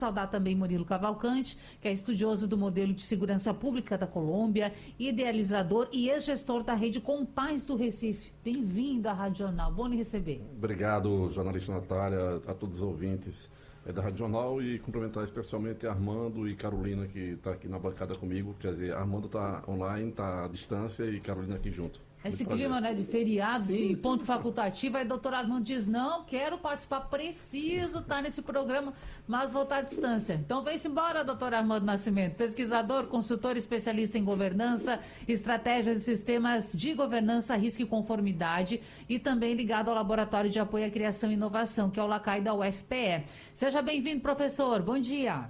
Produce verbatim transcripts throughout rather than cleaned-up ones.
Saudar também Murilo Cavalcante, que é estudioso do modelo de segurança pública da Colômbia, idealizador e ex-gestor da rede Compaz do Recife. Bem-vindo à Rádio Jornal, bom lhe receber. Obrigado, jornalista Natália, a todos os ouvintes da Rádio Jornal, e cumprimentar especialmente Armando e Carolina, que está aqui na bancada comigo. Quer dizer, Armando está online, está à distância, e Carolina aqui junto. Esse clima, né, de feriado, sim, de sim. ponto facultativo, aí o doutor Armando diz, não, quero participar, preciso estar nesse programa, mas vou estar à distância. Então vem-se embora, doutor Armando Nascimento, pesquisador, consultor especialista em governança, estratégias e sistemas de governança, risco e conformidade, e também ligado ao Laboratório de Apoio à Criação e Inovação, que é o LACAI da U F P E. Seja bem-vindo, professor, bom dia.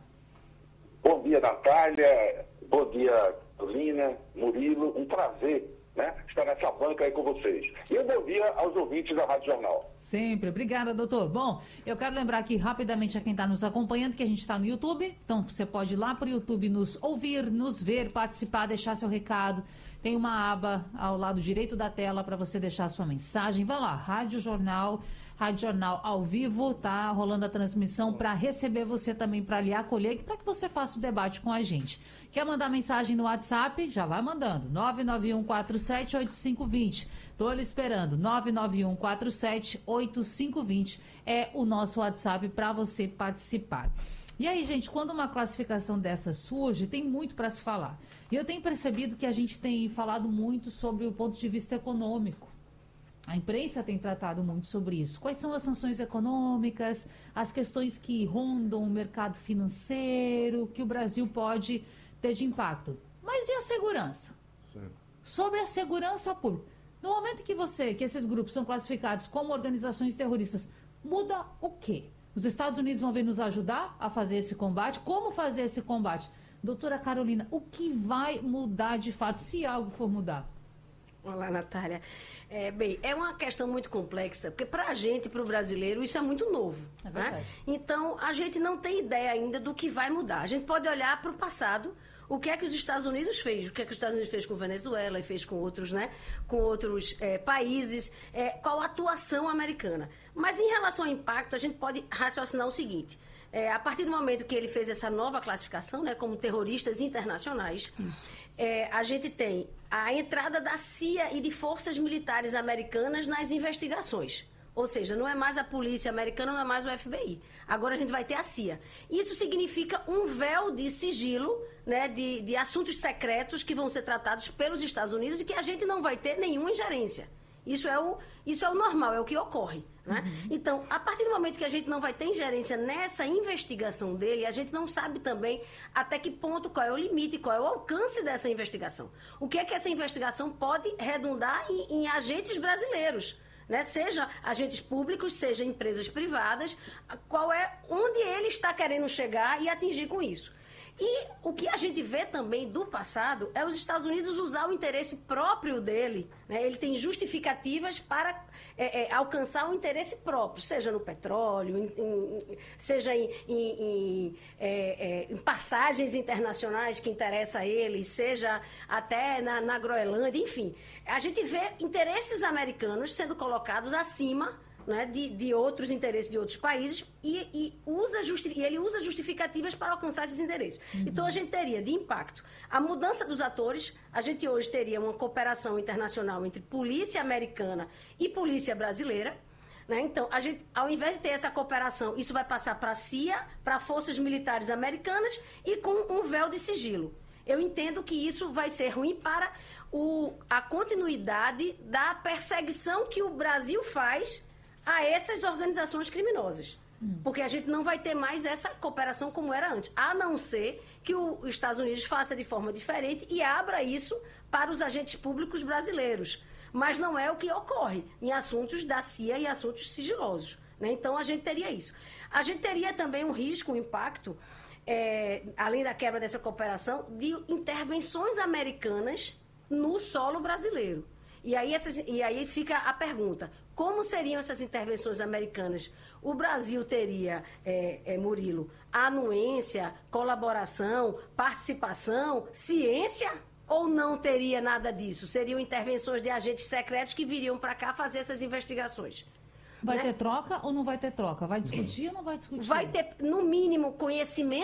Bom dia, Natália, bom dia, Carolina, Murilo, um prazer, né, estar nessa banca aí com vocês. E um bom dia aos ouvintes da Rádio Jornal. Sempre. Obrigada, doutor. Bom, eu quero lembrar aqui rapidamente a quem está nos acompanhando que a gente está no YouTube, então você pode ir lá para o YouTube nos ouvir, nos ver, participar, deixar seu recado. Tem uma aba ao lado direito da tela para você deixar sua mensagem. Vai lá, Rádio Jornal, Rádio Jornal ao vivo, tá rolando a transmissão para receber você também, para lhe acolher e para que você faça o debate com a gente. Quer mandar mensagem no WhatsApp? Já vai mandando. nove nove um quatro sete oito cinco dois zero. Tô lhe esperando. nove nove um quatro sete oito cinco dois zero é o nosso WhatsApp para você participar. E aí, gente, quando uma classificação dessa surge, tem muito para se falar. E eu tenho percebido que a gente tem falado muito sobre o ponto de vista econômico. A imprensa tem tratado muito sobre isso. Quais são as sanções econômicas, as questões que rondam o mercado financeiro, que o Brasil pode ter de impacto. Mas e a segurança? Sim. Sobre a segurança pública. No momento que você, que esses grupos são classificados como organizações terroristas, muda o quê? Os Estados Unidos vão vir nos ajudar a fazer esse combate? Como fazer esse combate? Doutora Carolina, o que vai mudar de fato, se algo for mudar? Olá, Natália. É, bem, é uma questão muito complexa, porque para a gente, para o brasileiro, isso é muito novo. É verdade. Né? Então, a gente não tem ideia ainda do que vai mudar. A gente pode olhar para o passado, o que é que os Estados Unidos fez, o que é que os Estados Unidos fez com Venezuela e fez com outros, né, com outros é, países, é, qual a atuação americana. Mas em relação ao impacto, a gente pode raciocinar o seguinte. É, a partir do momento que ele fez essa nova classificação, né, como terroristas internacionais, é, a gente tem a entrada da C I A e de forças militares americanas nas investigações. Ou seja, não é mais a polícia americana, não é mais o F B I. Agora a gente vai ter a C I A. Isso significa um véu de sigilo, né, de, de assuntos secretos que vão ser tratados pelos Estados Unidos e que a gente não vai ter nenhuma ingerência. Isso é o, isso é o normal, é o que ocorre. Né? Uhum. Então, a partir do momento que a gente não vai ter ingerência nessa investigação dele, a gente não sabe também até que ponto, qual é o limite, qual é o alcance dessa investigação. O que é que essa investigação pode redundar em, em agentes brasileiros, né? Seja agentes públicos, seja empresas privadas, qual é, onde ele está querendo chegar e atingir com isso. E o que a gente vê também do passado é os Estados Unidos usar o interesse próprio dele, né? Ele tem justificativas para é, é, alcançar o interesse próprio, seja no petróleo, em, em, seja em, em, em, é, é, em passagens internacionais que interessa a ele, seja até na, na Groenlândia, enfim. A gente vê interesses americanos sendo colocados acima, né, de, de outros interesses de outros países e, e, usa justi- e ele usa justificativas para alcançar esses interesses. Uhum. Então, a gente teria de impacto a mudança dos atores. A gente hoje teria uma cooperação internacional entre polícia americana e polícia brasileira. Né? Então, a gente, ao invés de ter essa cooperação, isso vai passar para a C I A, para forças militares americanas e com um véu de sigilo. Eu entendo que isso vai ser ruim para o, a continuidade da perseguição que o Brasil faz a essas organizações criminosas. Hum. Porque a gente não vai ter mais essa cooperação como era antes, a não ser que os Estados Unidos faça de forma diferente e abra isso para os agentes públicos brasileiros. Mas não é o que ocorre em assuntos da C I A e assuntos sigilosos. Né? Então, a gente teria isso. A gente teria também um risco, um impacto, é, além da quebra dessa cooperação, de intervenções americanas no solo brasileiro. E aí, essas, e aí fica a pergunta, como seriam essas intervenções americanas? O Brasil teria, é, é, Murilo, anuência, colaboração, participação, ciência? Ou não teria nada disso? Seriam intervenções de agentes secretos que viriam para cá fazer essas investigações? Vai né? ter troca ou não vai ter troca? Vai discutir ou não vai discutir? Vai ter, no mínimo, conhecimento